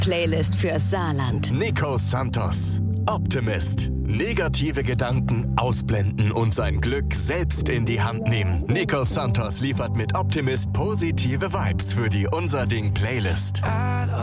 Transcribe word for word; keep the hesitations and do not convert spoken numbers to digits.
Playlist fürs Saarland. Nico Santos, Optimist. Negative Gedanken ausblenden und sein Glück selbst in die Hand nehmen. Nico Santos liefert mit Optimist positive Vibes für die Unser Ding Playlist.